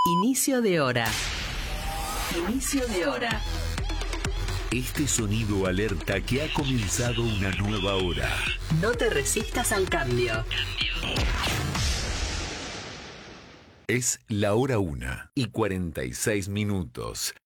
Inicio de hora. Inicio de hora. Este sonido alerta que ha comenzado una nueva hora. No te resistas al cambio. Es la hora 1:46.